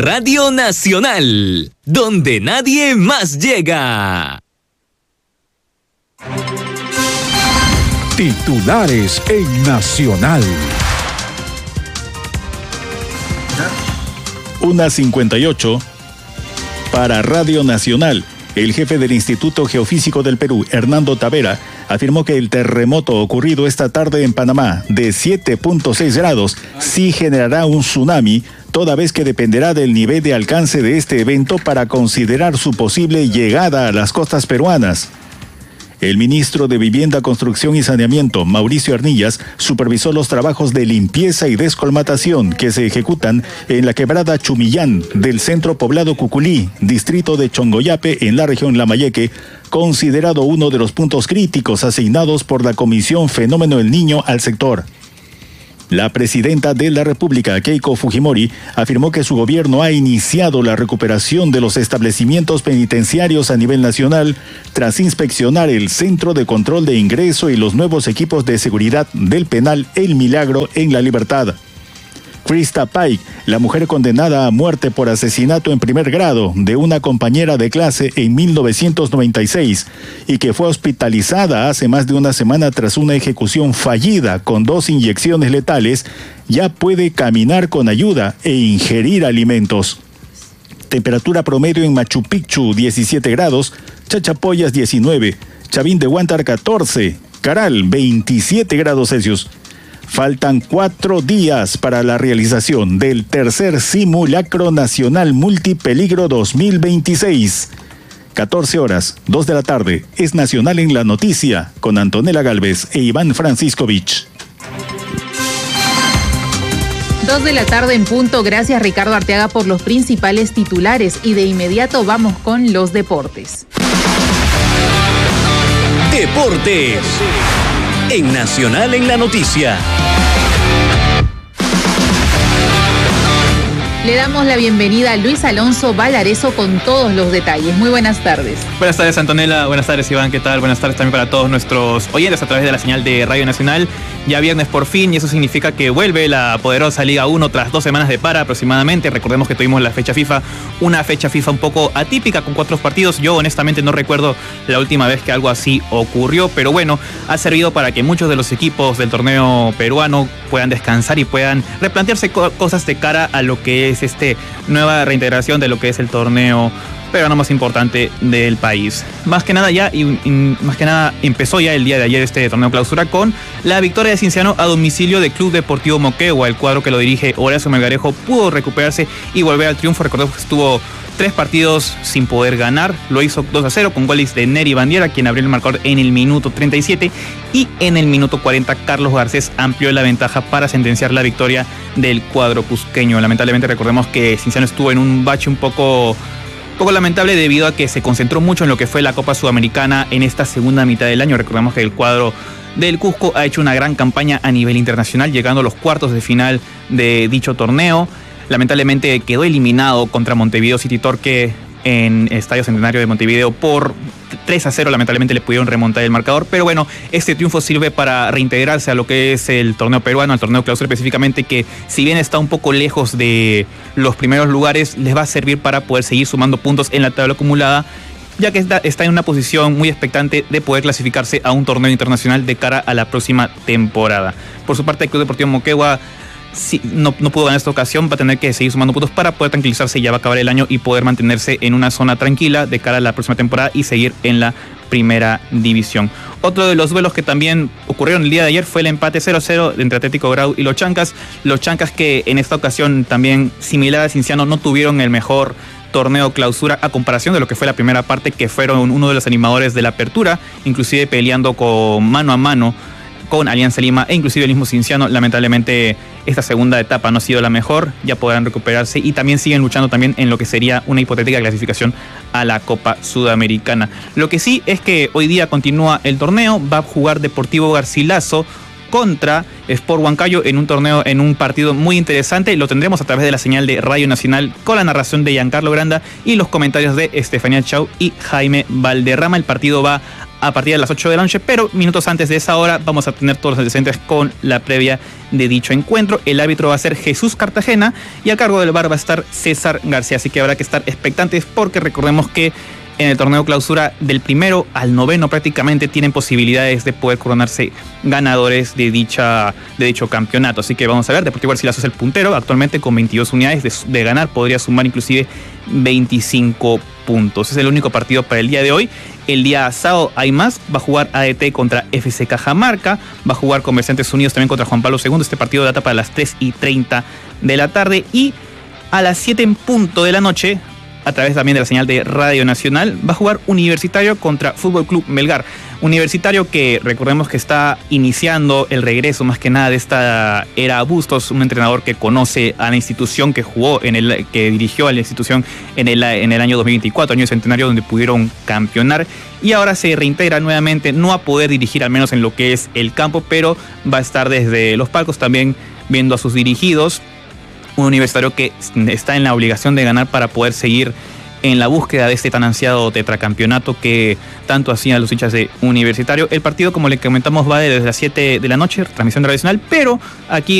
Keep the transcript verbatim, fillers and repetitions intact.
Radio Nacional, donde nadie más llega. Titulares en Nacional. una cincuenta y ocho para Radio Nacional. El jefe del Instituto Geofísico del Perú, Hernando Tavera, afirmó que el terremoto ocurrido esta tarde en Panamá de siete punto seis grados sí generará un tsunami, toda vez que dependerá del nivel de alcance de este evento para considerar su posible llegada a las costas peruanas. El ministro de Vivienda, Construcción y Saneamiento, Mauricio Arnillas, supervisó los trabajos de limpieza y descolmatación que se ejecutan en la quebrada Chumillán del centro poblado Cuculí, distrito de Chongoyape, en la región Lambayeque, considerado uno de los puntos críticos asignados por la Comisión Fenómeno El Niño al sector. La presidenta de la República, Keiko Fujimori, afirmó que su gobierno ha iniciado la recuperación de los establecimientos penitenciarios a nivel nacional tras inspeccionar el Centro de Control de Ingreso y los nuevos equipos de seguridad del penal El Milagro en La Libertad. Krista Pike, la mujer condenada a muerte por asesinato en primer grado de una compañera de clase en mil novecientos noventa y seis y que fue hospitalizada hace más de una semana tras una ejecución fallida con dos inyecciones letales, ya puede caminar con ayuda e ingerir alimentos. Temperatura promedio en Machu Picchu diecisiete grados, Chachapoyas diecinueve, Chavín de Huántar catorce, Caral veintisiete grados Celsius. Faltan cuatro días para la realización del tercer Simulacro Nacional Multipeligro dos mil veintiséis. catorce horas, dos de la tarde, es Nacional en la Noticia, con Antonella Galvez e Iván Franciscovich. Dos de la tarde en punto. Gracias, Ricardo Arteaga, por los principales titulares. Y de inmediato vamos con los deportes. Deportes. En Nacional en la Noticia. Le damos la bienvenida a Luis Alonso Valareso con todos los detalles. Muy buenas tardes. Buenas tardes, Antonella. Buenas tardes, Iván. ¿Qué tal? Buenas tardes también para todos nuestros oyentes a través de la señal de Radio Nacional. Ya viernes por fin, y eso significa que vuelve la poderosa Liga uno tras dos semanas de para aproximadamente. Recordemos que tuvimos la fecha FIFA, una fecha FIFA un poco atípica con cuatro partidos. Yo honestamente no recuerdo la última vez que algo así ocurrió, pero bueno, ha servido para que muchos de los equipos del torneo peruano puedan descansar y puedan replantearse co- cosas de cara a lo que es este nueva reintegración de lo que es el torneo peruano más importante del país. Más que nada ya y, y más que nada empezó ya el día de ayer este torneo clausura con la victoria de Cienciano a domicilio del Club Deportivo Moquegua. El cuadro que lo dirige Horacio Melgarejo pudo recuperarse y volver al triunfo. Recordemos que estuvo tres partidos sin poder ganar. Lo hizo dos a cero con goles de Neri Bandiera, quien abrió el marcador en el minuto treinta y siete, y en el minuto cuarenta Carlos Garcés amplió la ventaja para sentenciar la victoria del cuadro cusqueño. Lamentablemente recordemos que Cienciano estuvo en un bache un poco poco lamentable debido a que se concentró mucho en lo que fue la Copa Sudamericana en esta segunda mitad del año. Recordemos que el cuadro del Cusco ha hecho una gran campaña a nivel internacional, llegando a los cuartos de final de dicho torneo. Lamentablemente quedó eliminado contra Montevideo City Torque en Estadio Centenario de Montevideo por tres a cero. Lamentablemente le pudieron remontar el marcador, pero bueno, este triunfo sirve para reintegrarse a lo que es el torneo peruano, al torneo clausura específicamente, que si bien está un poco lejos de los primeros lugares, les va a servir para poder seguir sumando puntos en la tabla acumulada, ya que está, está en una posición muy expectante de poder clasificarse a un torneo internacional de cara a la próxima temporada. Por su parte, el Club Deportivo Moquegua sí, no, no pudo ganar esta ocasión, va a tener que seguir sumando puntos para poder tranquilizarse. Ya va a acabar el año y poder mantenerse en una zona tranquila de cara a la próxima temporada y seguir en la primera división. Otro de los duelos que también ocurrieron el día de ayer fue el empate cero a cero entre Atlético Grau y los Chancas. Los Chancas, que en esta ocasión también, similar a Cienciano, no tuvieron el mejor torneo clausura a comparación de lo que fue la primera parte, que fueron uno de los animadores de la apertura, inclusive peleando con mano a mano con Alianza Lima e inclusive el mismo Cienciano. Lamentablemente esta segunda etapa no ha sido la mejor, ya podrán recuperarse y también siguen luchando también en lo que sería una hipotética clasificación a la Copa Sudamericana. Lo que sí es que hoy día continúa el torneo, va a jugar Deportivo Garcilaso contra Sport Huancayo en un torneo, en un partido muy interesante. Lo tendremos a través de la señal de Radio Nacional con la narración de Giancarlo Granda y los comentarios de Estefanía Chau y Jaime Valderrama. El partido va a partir de las ocho de la noche, pero minutos antes de esa hora vamos a tener todos los antecedentes con la previa de dicho encuentro. El árbitro va a ser Jesús Cartagena y a cargo del V A R va a estar César García, así que habrá que estar expectantes porque recordemos que en el torneo clausura del primero al noveno prácticamente tienen posibilidades de poder coronarse ganadores de dicha de dicho campeonato. Así que vamos a ver, Deportivo Garcilaso es el puntero actualmente con veintidós unidades de, de ganar, podría sumar inclusive veinticinco puntos. Es el único partido para el día de hoy. El día sábado hay más, va a jugar A D T contra F C Cajamarca, va a jugar Comerciantes Unidos también contra Juan Pablo segundo. Este partido data para las tres y treinta de la tarde y a las siete en punto de la noche, a través también de la señal de Radio Nacional, va a jugar Universitario contra Fútbol Club Melgar. Universitario que recordemos que está iniciando el regreso más que nada de esta era Bustos, un entrenador que conoce a la institución, que jugó en el, que dirigió a la institución en el, en el año dos mil veinticuatro, año centenario donde pudieron campeonar, y ahora se reintegra nuevamente, no a poder dirigir al menos en lo que es el campo, pero va a estar desde los palcos también viendo a sus dirigidos. Un Universitario que está en la obligación de ganar para poder seguir en la búsqueda de este tan ansiado tetracampeonato que tanto hacían los hinchas de Universitario. El partido, como le comentamos, va desde las siete de la noche, transmisión tradicional, pero aquí